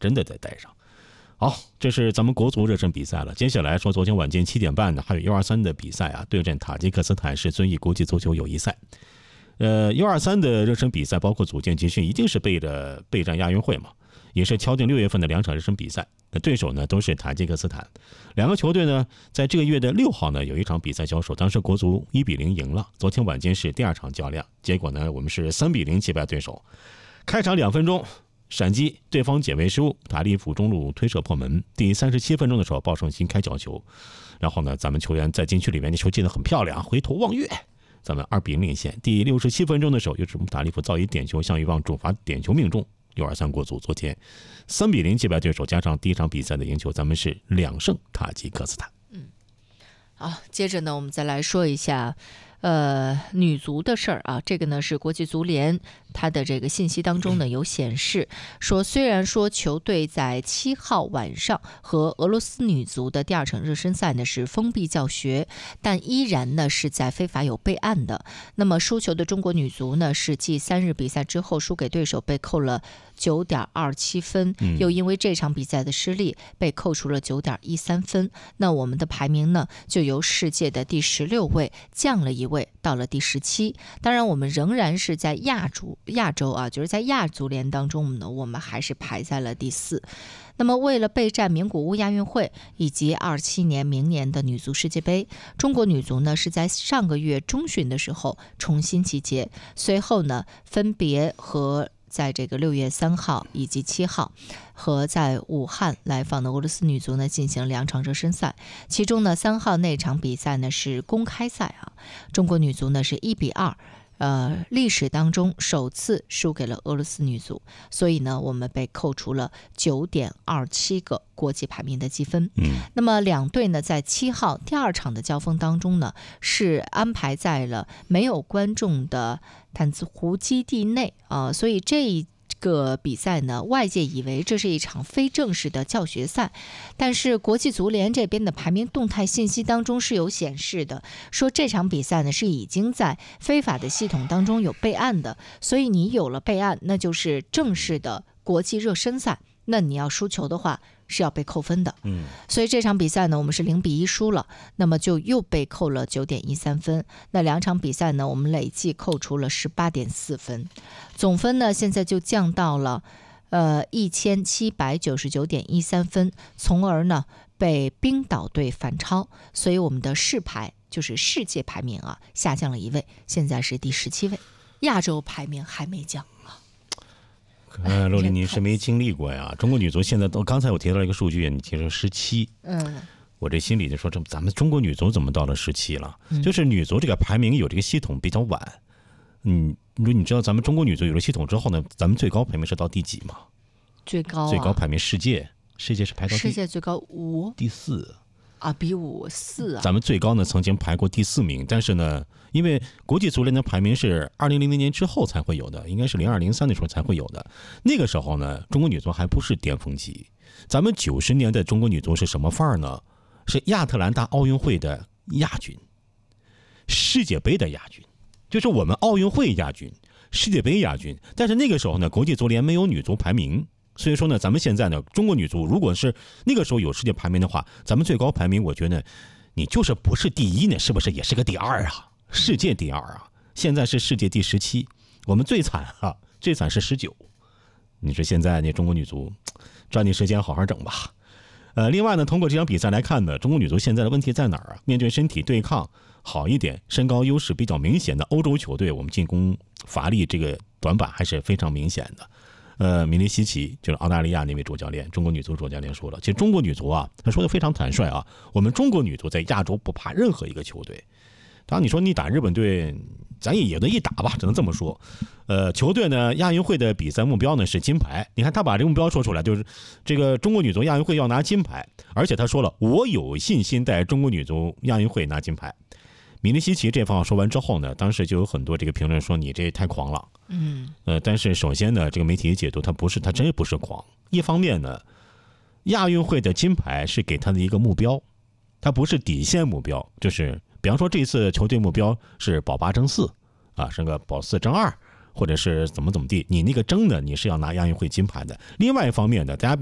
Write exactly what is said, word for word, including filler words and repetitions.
真的得带上。好，这是咱们国足热身比赛了。接下来说，昨天晚间七点半呢，还有 U 二三的比赛啊，对阵塔吉克斯坦是遵义国际足球友谊赛。呃 ，U 二三的热身比赛包括组建集训，一定是备着备战亚运会嘛，也是敲定六月份的两场热身比赛。对手呢都是塔吉克斯坦，两个球队呢在这个月的六号呢有一场比赛交手，当时国足一比零赢了。昨天晚间是第二场较量，结果呢我们是三比零击败对手。开场两分钟，闪击对方解围失误，塔利普中路推射破门。第三十七分钟的时候，鲍胜新开角球，然后呢咱们球员在禁区里面的球进得很漂亮，回头望月。咱们二比零领先。第六十七分钟的时候，又是姆塔利夫造一点球，向一望主罚点球命中。U 二三国足昨天三比零击败对手，加上第一场比赛的赢球，咱们是两胜塔吉克斯坦。 嗯，好，接着呢，我们再来说一下，呃，女足的事儿啊。这个呢是国际足联它的这个信息当中呢有显示说，虽然说球队在七号晚上和俄罗斯女足的第二场热身赛呢是封闭教学，但依然呢是在非法有备案的。那么输球的中国女足呢是继三日比赛之后输给对手，被扣了九点二七分，又因为这场比赛的失利被扣除了九点一三分。那我们的排名呢就由世界的第十六位降了一位，到了第十七。当然我们仍然是在亚洲亚洲啊，就是在亚足联当中呢，我们还是排在了第四。那么为了备战名古屋亚运会以及二七年明年的女足世界杯，中国女足呢是在上个月中旬的时候重新集结，随后呢分别和在这个六月三号以及七号和在武汉来访的俄罗斯女足呢进行两场热身赛，其中呢三号那场比赛呢是公开赛啊，中国女足呢是一比二。呃，历史当中首次输给了俄罗斯女足，所以呢，我们被扣除了九点二七个国际排名的积分。 嗯， 那么两队呢，在七号第二场的交锋当中呢，是安排在了没有观众的坦子湖基地内啊、呃，所以这一个比赛呢，外界以为这是一场非正式的教学赛，但是国际足联这边的排名动态信息当中是有显示的，说这场比赛呢是已经在非法的系统当中有备案的，所以你有了备案，那就是正式的国际热身赛，那你要输球的话是要被扣分的。 嗯， 所以这场比赛呢，我们是零比一输了，那么就又被扣了九点一三分。那两场比赛呢，我们累计扣除了十八点四分，总分呢现在就降到了呃一千七百九十九点一三分，从而呢被冰岛队反超，所以我们的世排就是世界排名啊下降了一位，现在是第十七位，亚洲排名还没降。 呃，陆林，你是没经历过呀？中国女足现在都，刚才我提到了一个数据，你提到十七， 嗯， 我这心里就说，这咱们中国女足怎么到了十七了？就是女足这个排名有这个系统比较晚。嗯，你说你知道咱们中国女足有了系统之后呢，咱们最高排名是到第几吗？ 最高、啊、 最高排名世界，世界是排到世界最高五第四。 啊，比五四啊！ 咱们最高呢曾经排过第四名，但是呢，因为国际足联的排名是二零零零年之后才会有的，应该是零二零三的时候才会有的。那个时候呢，中国女足还不是巅峰期。咱们九十年的中国女足是什么范儿呢？是亚特兰大奥运会的亚军，世界杯的亚军，就是我们奥运会亚军、世界杯亚军。但是那个时候呢，国际足联没有女足排名。所以说呢，咱们现在呢，中国女足如果是那个时候有世界排名的话，咱们最高排名，我觉得你就是不是第一呢，是不是也是个第二啊？世界第二啊！现在是世界第十七，我们最惨啊，最惨是十九。你说现在那中国女足，抓紧时间好好整吧。呃，另外呢，通过这场比赛来看呢，中国女足现在的问题在哪儿啊？面对身体对抗好一点、身高优势比较明显的欧洲球队，我们进攻乏力这个短板还是非常明显的。呃，米利西奇就是澳大利亚那位主教练，中国女足主教练说了，其实中国女足啊，他说的非常坦率啊，我们中国女足在亚洲不怕任何一个球队。当然你说你打日本队，咱也也能一打吧，只能这么说。呃，球队呢，亚运会的比赛目标呢是金牌，你看他把这个目标说出来，就是这个中国女足亚运会要拿金牌，而且他说了，我有信心带中国女足亚运会拿金牌。米利西奇这番话说完之后呢，当时就有很多这个评论说你这太狂了。 嗯， 呃，但是首先呢，这个媒体解读他不是，他真不是狂。一方面呢，亚运会的金牌是给他的一个目标，他不是底线目标，就是比方说这次球队目标是保八争四啊，是个保四争二，或者是怎么怎么地，你那个争呢，你是要拿亚运会金牌的。另外一方面呢，大家